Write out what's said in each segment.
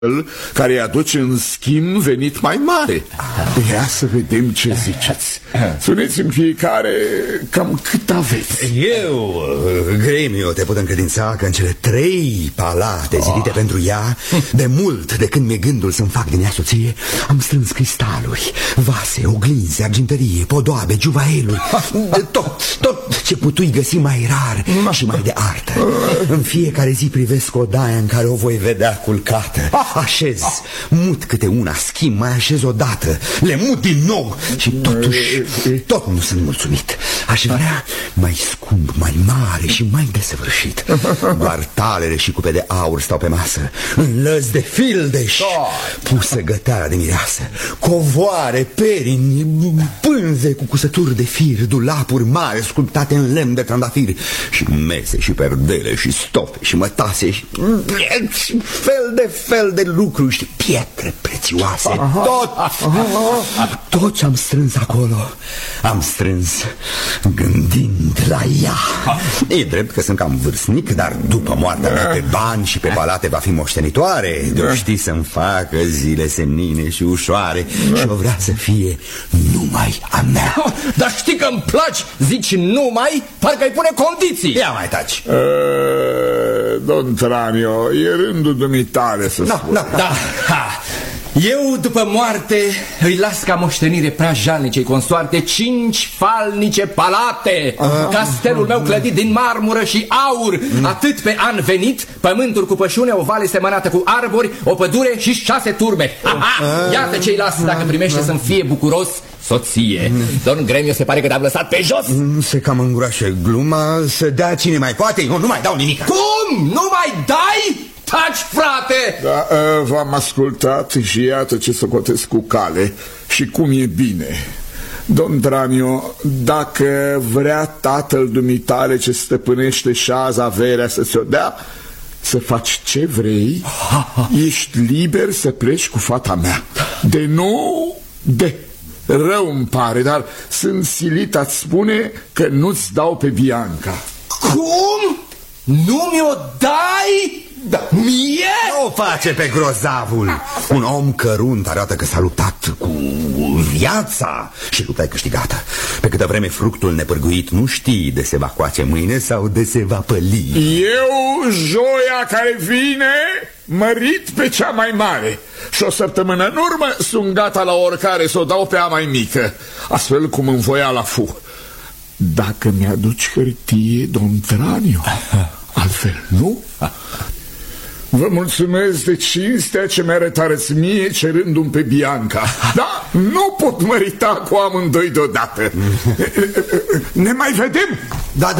care îi aduce în schimb venit mai mare. Ia să vedem ce ziceți. Spuneți-mi fiecare cam cât aveți. Eu, Gremio, te pot încredința că în cele 3 palate zidite pentru ea, de mult de când mi-e gândul să-mi fac din ea soție, am strâns cristaluri, vase, oglinzi, argintărie, podoabe, juvaeluri, tot ce putui găsi mai rar și mai de artă. În fiecare zi privesc odaia în care o voi vedea culcată. Așez, mut câte una, schimb, mai așez odată, le mut din nou și totuși tot nu sunt mulțumit. Aș vrea mai scump, mai mare și mai desăvârșit. Bartalele și cupe de aur stau pe masă, în lăzi de fildeș, pusă găteara de mireasă, covoare, perini, pânze cu cusături de fir, dulapuri mari sculptate în lemn de trandafiri și mese și perdele și stofe și mătase și fel de lucruri și pietre prețioase. Tot ce am strâns acolo am strâns gândind la ea. E drept că sunt cam vârstnic, dar după moartea mea pe bani și pe palate va fi moștenitoare. De-o ști să-mi facă zile senine și ușoare și o vrea să fie numai a mea. Dar știi că îmi placi, zici numai, parcă îi pune condiții. Ia mai taci. Don Tranio, e rândul dumitale să spun. Da. Eu, după moarte, îi las ca moștenire prea jalnicei consoarte 5 falnice palate, castelul meu clădit din marmură și aur, atât pe an venit, pământuri cu pășune, o vale semănată cu arbori, o pădure și 6 turme. Iată ce-i las dacă primește să-mi fie bucuros soție. Domn Gremio se pare că te-a lăsat pe jos. Se cam îngroașă gluma, să dea cine mai poate. Eu nu mai dau nimic. Cum? Nu mai dai? Taci, frate! Da, v-am ascultat și iată ce socotesc cu cale și cum e bine. Don Tranio, dacă vrea tatăl dumitale ce stăpânește șaza averea să ți-o dea, să faci ce vrei, ești liber să pleci cu fata mea. De nu, de rău îmi pare, dar sunt silit a-ți spune că nu-ți dau pe Bianca. Cum? Nu mi-o dai? Da. Mie? Nu o face pe grozavul. Un om cărunt arată că s-a luptat cu viața și lupta e câștigată. Pe câtă vreme fructul nepârguit nu știi de se va coace mâine sau de se va păli. Eu, joia care vine, mărit pe cea mai mare, și o săptămână în urmă sunt gata la oricare să o dau pe a mai mică, astfel cum învoia la fu. Dacă mi-aduci hârtie, Don Tranio, altfel nu? Vă mulțumesc de cinstea ce mi-arătați mie cerându-mi pe Bianca. Da, nu pot mărita cu amândoi deodată. Ne mai vedem? Da.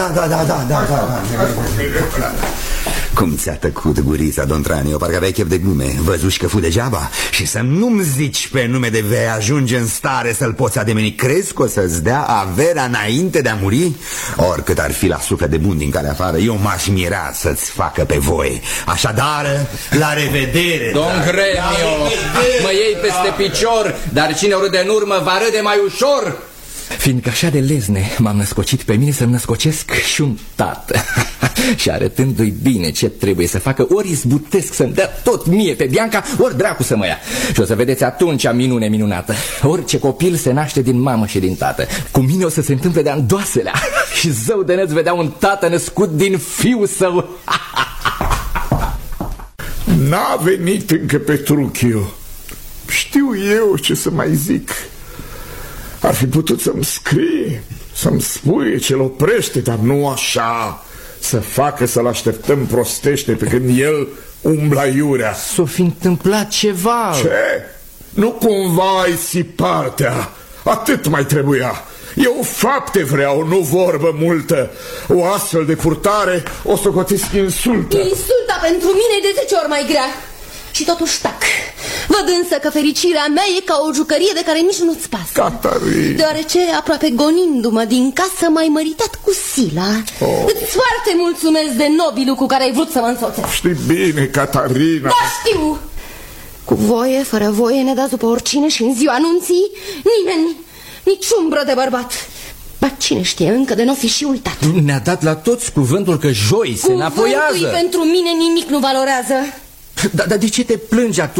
Cum ți-a tăcut gurița, Don Tranio? Parcă aveai chef de glume. Văzuși că fu degeaba? Și să nu-mi zici pe nume de vei ajunge în stare să-l poți ademeni. Crezi că o să-ți dea averea înainte de a muri? Oricât ar fi la suflet de bun din care afară, eu m-aș mira să-ți facă pe voie. Așadar, la revedere. Don Gremio, mă iei peste picior, dar cine o râde în urmă va râde mai ușor. Fiindcă așa de lezne m-am născocit pe mine să-mi născocesc și un tată. Și arătându-i bine ce trebuie să facă, ori izbutesc să-mi dea tot mie pe Bianca, ori dracu să mă ia. Și o să vedeți atunci minune minunată. Orice copil se naște din mamă și din tată. Cu mine o să se întâmple de-a îndoaselea. Și zău de neț vedea un tată născut din fiul său. N-a venit încă Petruchiu. Știu eu ce să mai zic. Ar fi putut să-mi scrie, să-mi spune ce-l oprește, dar nu așa, să facă să-l așteptăm prostește pe când el umbla iurea. S-o fi întâmplat ceva. Ce? Nu cumva ai țipartea? Atât mai trebuia. Eu fapte vreau, nu vorbă multă. O astfel de purtare o socotesc insultă. Insulta pentru mine de 10 ori mai grea. Și totuși tac. Văd însă că fericirea mea e ca o jucărie de care nici nu-ți pasă. Catarina. Deoarece, aproape gonindu-mă din casă, m-ai măritat cu Sila. Îți foarte mulțumesc de nobilul cu care ai vrut să mă însoțești. Știi bine, Catarina. Da, știu. Cu voie, fără voie, ne dați după oricine și în ziua anunții nimeni, nici umbră de bărbat. Ba, cine știe, încă de n-o fi și uitat. Ne-a dat la toți cuvântul că joi se înapoiază. Cuvântul pentru mine nimic nu valorează. Dar de ce te plângi